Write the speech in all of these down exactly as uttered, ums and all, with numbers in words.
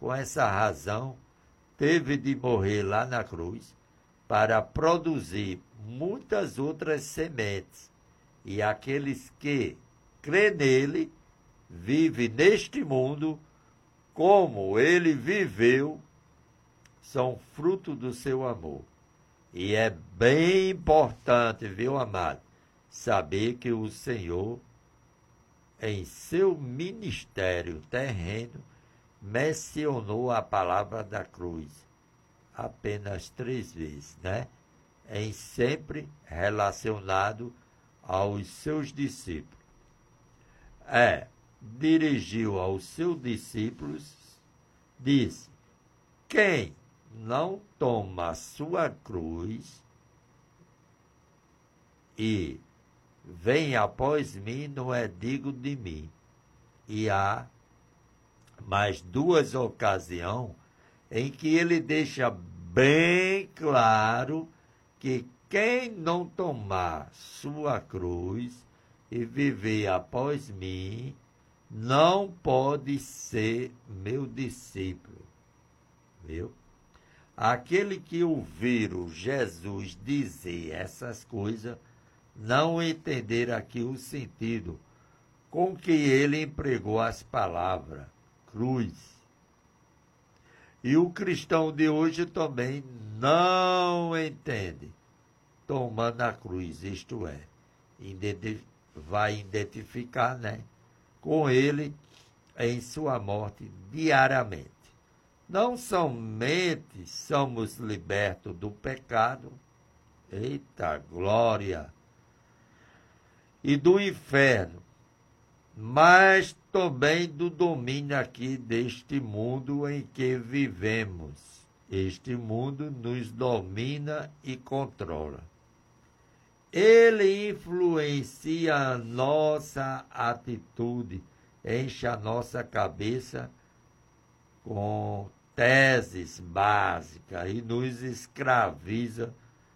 com essa razão, teve de morrer lá na cruz para produzir muitas outras sementes. E aqueles que crê nele, vivem neste mundo como ele viveu, são fruto do seu amor. E é bem importante, viu, amado, saber que o Senhor, em seu ministério terreno, mencionou a palavra da cruz apenas três vezes, né? Em sempre relacionado aos seus discípulos. É, dirigiu aos seus discípulos, disse: quem não toma a sua cruz e vem após mim, não é digno de mim. E há mais duas ocasiões em que ele deixa bem claro que quem não tomar sua cruz e viver após mim, não pode ser meu discípulo. Viu? Aquele que ouviram Jesus dizer essas coisas, não entender aqui o sentido com que ele empregou as palavras cruz. E o cristão de hoje também não entende, tomando a cruz, isto é, vai identificar, né, com ele em sua morte diariamente. Não somente somos libertos do pecado, eita glória, e do inferno, mas também do domínio aqui deste mundo em que vivemos. Este mundo nos domina e controla. Ele influencia a nossa atitude, enche a nossa cabeça com teses básicas e nos escraviza,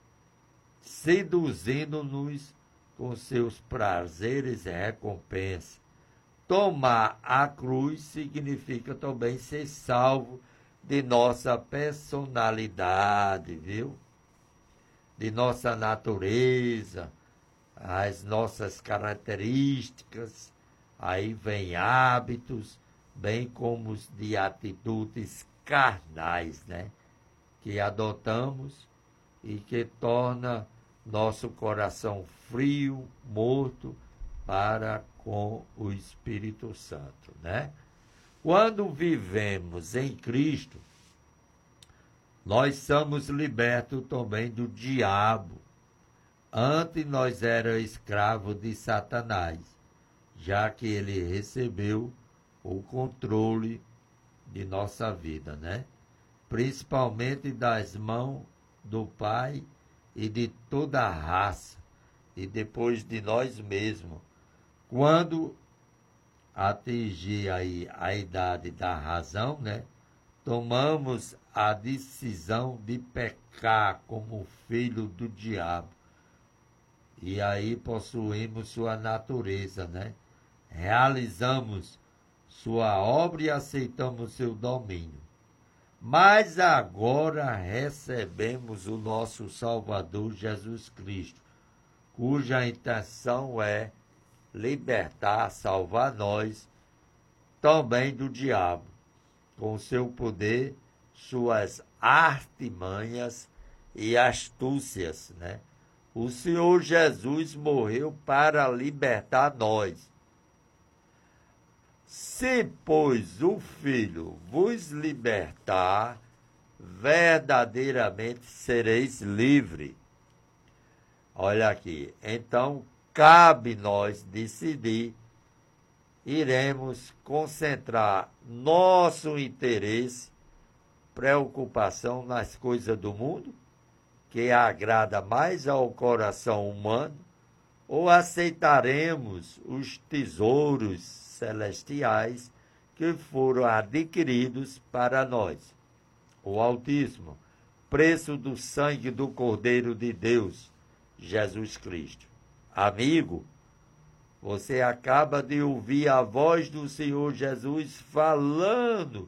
seduzindo-nos com seus prazeres e recompensas. Tomar a cruz significa também ser salvo de nossa personalidade, viu? De nossa natureza, as nossas características, aí vem hábitos, bem como os de atitudes carnais, né? Que adotamos e que torna nosso coração frio, morto, para com o Espírito Santo, né? Quando vivemos em Cristo, nós somos libertos também do diabo. Antes nós éramos escravos de Satanás, já que ele recebeu o controle de nossa vida, né? Principalmente das mãos do Pai e de toda a raça, e depois de nós mesmos. Quando atingir aí a idade da razão, né, tomamos a decisão de pecar como filho do diabo. E aí possuímos sua natureza, né? Realizamos sua obra e aceitamos seu domínio. Mas agora recebemos o nosso Salvador Jesus Cristo, cuja intenção é libertar, salvar nós também do diabo, com seu poder, suas artimanhas e astúcias, né? O Senhor Jesus morreu para libertar nós. Se, pois, o Filho vos libertar, verdadeiramente sereis livres. Olha aqui, então cabe nós decidir, iremos concentrar nosso interesse, preocupação nas coisas do mundo, que agrada mais ao coração humano, ou aceitaremos os tesouros celestiais que foram adquiridos para nós. O Altíssimo, preço do sangue do Cordeiro de Deus, Jesus Cristo. Amigo, você acaba de ouvir a voz do Senhor Jesus falando